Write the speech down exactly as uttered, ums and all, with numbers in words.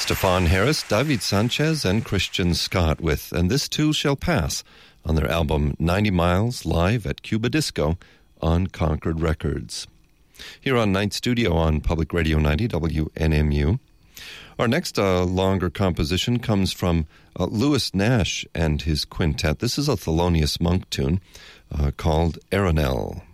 Stefan Harris, David Sanchez, and Christian Scott with And This Too Shall Pass on their album ninety miles live at Cuba Disco on Concord Records. Here on Night Studio on Public Radio ninety W N M U. Our next uh, longer composition comes from uh, Louis Nash and his quintet. This is a Thelonious Monk tune uh, called Arenelle.